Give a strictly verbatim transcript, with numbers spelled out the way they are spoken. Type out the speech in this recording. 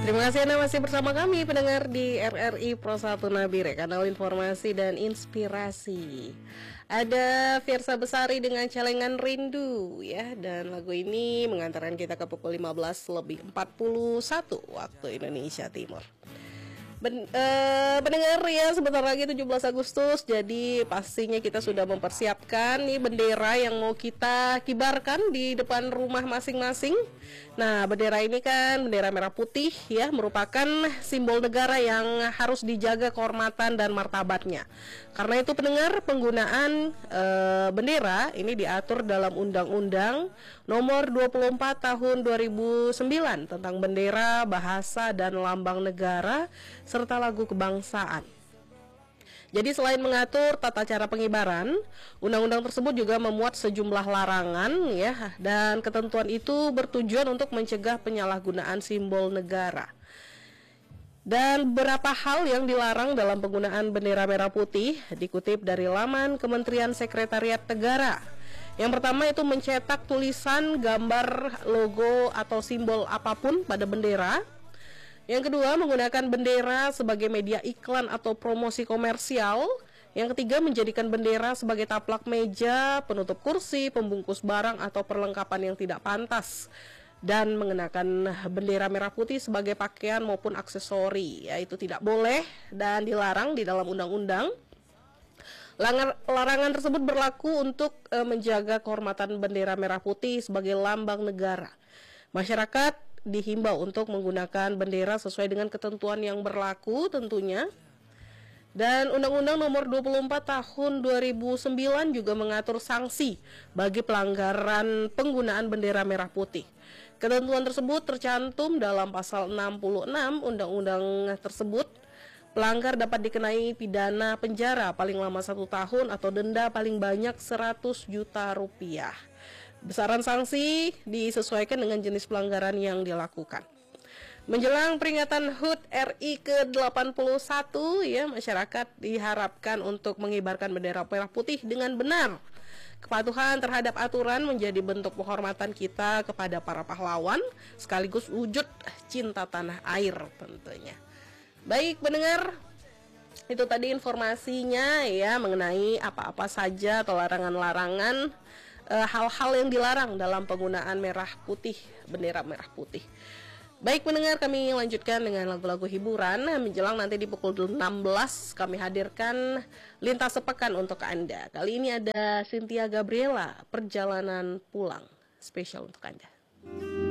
Terima kasih Anda masih bersama kami pendengar di R R I Pro satu Nabire, kanal informasi dan inspirasi. Ada Fiersa Besari dengan Celengan Rindu ya, dan lagu ini mengantarkan kita ke pukul lima belas lebih empat puluh satu waktu Indonesia Timur. Ben, uh, pendengar ya, sebentar lagi tujuh belas Agustus, jadi pastinya kita sudah mempersiapkan nih bendera yang mau kita kibarkan di depan rumah masing-masing. Nah, bendera ini kan bendera merah putih ya, merupakan simbol negara yang harus dijaga kehormatan dan martabatnya. Karena itu pendengar, penggunaan uh, bendera ini diatur dalam Undang-Undang Nomor dua puluh empat Tahun dua ribu sembilan tentang bendera, bahasa dan lambang negara serta lagu kebangsaan. Jadi selain mengatur tata cara pengibaran, undang-undang tersebut juga memuat sejumlah larangan ya, dan ketentuan itu bertujuan untuk mencegah penyalahgunaan simbol negara. Dan beberapa hal yang dilarang dalam penggunaan bendera merah putih dikutip dari laman Kementerian Sekretariat Negara. Yang pertama itu mencetak tulisan, gambar, logo atau simbol apapun pada bendera. Yang kedua, menggunakan bendera sebagai media iklan atau promosi komersial. Yang ketiga, menjadikan bendera sebagai taplak meja, penutup kursi, pembungkus barang atau perlengkapan yang tidak pantas. Dan mengenakan bendera merah putih sebagai pakaian maupun aksesori, ya, itu tidak boleh dan dilarang di dalam undang-undang. Larangan tersebut berlaku untuk e, menjaga kehormatan bendera merah putih sebagai lambang negara. Masyarakat dihimbau untuk menggunakan bendera sesuai dengan ketentuan yang berlaku tentunya. Dan Undang-Undang Nomor dua puluh empat Tahun dua ribu sembilan juga mengatur sanksi bagi pelanggaran penggunaan bendera merah putih. Ketentuan tersebut tercantum dalam pasal enam puluh enam Undang-Undang tersebut. Pelanggar dapat dikenai pidana penjara paling lama satu tahun atau denda paling banyak seratus juta rupiah. Besaran sanksi disesuaikan dengan jenis pelanggaran yang dilakukan. Menjelang peringatan H U T R I ke delapan puluh satu ya, masyarakat diharapkan untuk mengibarkan bendera merah putih dengan benar. Kepatuhan terhadap aturan menjadi bentuk penghormatan kita kepada para pahlawan sekaligus wujud cinta tanah air tentunya. Baik pendengar, itu tadi informasinya ya mengenai apa-apa saja atau larangan-larangan e, hal-hal yang dilarang dalam penggunaan merah putih, bendera merah putih. Baik pendengar, kami lanjutkan dengan lagu-lagu hiburan. Menjelang nanti di pukul enam belas kami hadirkan Lintas Sepekan untuk Anda. Kali ini ada Cynthia Gabriela, Perjalanan Pulang, spesial untuk Anda.